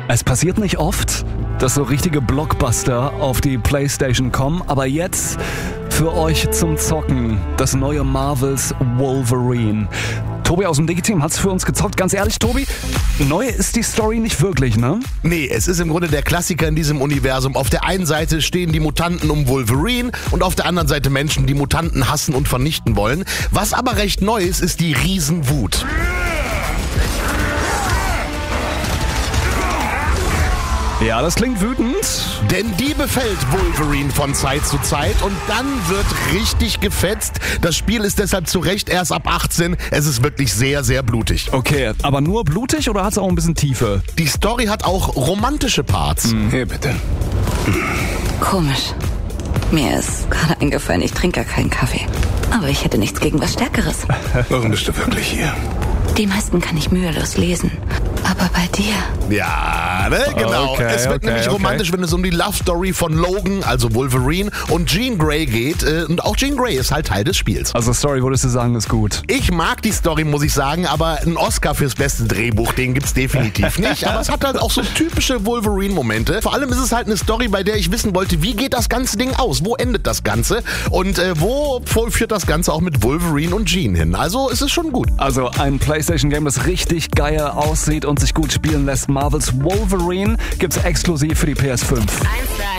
Es passiert nicht oft, dass so richtige Blockbuster auf die PlayStation kommen, aber jetzt für euch zum Zocken das neue Marvels Wolverine. Tobi aus dem Digi-Team hat's für uns gezockt. Ganz ehrlich, Tobi, neu ist die Story nicht wirklich, ne? Nee, es ist im Grunde der Klassiker in diesem Universum. Auf der einen Seite stehen die Mutanten um Wolverine und auf der anderen Seite Menschen, die Mutanten hassen und vernichten wollen. Was aber recht neu ist die Riesenwut. Ja, das klingt wütend. Denn die befällt Wolverine von Zeit zu Zeit und dann wird richtig gefetzt. Das Spiel ist deshalb zu Recht erst ab 18. Es ist wirklich sehr, sehr blutig. Okay, aber nur blutig oder hat's auch ein bisschen Tiefe? Die Story hat auch romantische Parts. Hier bitte. Komisch. Mir ist gerade eingefallen, ich trinke gar keinen Kaffee. Aber ich hätte nichts gegen was Stärkeres. Warum bist du wirklich hier? Die meisten kann ich mühelos lesen. Aber bei dir... Ja, ne, genau. Okay, es wird nämlich romantisch, wenn es um die Love Story von Logan, also Wolverine, und Jean Grey geht. Und auch Jean Grey ist halt Teil des Spiels. Also Story, würdest du sagen, ist gut. Ich mag die Story, muss ich sagen, aber einen Oscar fürs beste Drehbuch, den gibt's definitiv nicht. Aber es hat halt auch so typische Wolverine-Momente. Vor allem ist es halt eine Story, bei der ich wissen wollte, wie geht das ganze Ding aus? Wo endet das Ganze? Und wo führt das Ganze auch mit Wolverine und Jean hin? Also es ist schon gut. Also ein PlayStation-Game, das richtig geil aussieht und sich gut spielen lässt. Marvels Wolverine gibt's exklusiv für die PS5.